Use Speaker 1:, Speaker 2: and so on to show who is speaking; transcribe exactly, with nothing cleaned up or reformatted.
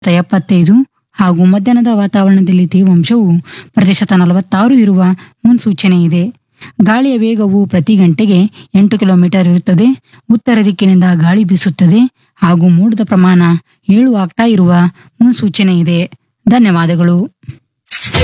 Speaker 1: ಎಪ್ಪತ್ತೈದು ಹಾಗೂ ಮಧ್ಯಾಹ್ನದ ವಾತಾವರಣದಲ್ಲಿ ತೇವಾಂಶವು ಪ್ರತಿಶತ ನಲವತ್ತಾರು ಇರುವ ಮುನ್ಸೂಚನೆ ಇದೆ. ಗಾಳಿಯ ವೇಗವು ಪ್ರತಿ ಗಂಟೆಗೆ ಎಂಟು ಕಿಲೋಮೀಟರ್ ಇರುತ್ತದೆ. ಉತ್ತರ ದಿಕ್ಕಿನಿಂದ ಗಾಳಿ ಬೀಸುತ್ತದೆ ಹಾಗೂ ಮೋಡದ ಪ್ರಮಾಣ ಏಳು ಆಗ್ತಾ ಇರುವ ಮುನ್ಸೂಚನೆ ಇದೆ. ಧನ್ಯವಾದಗಳು.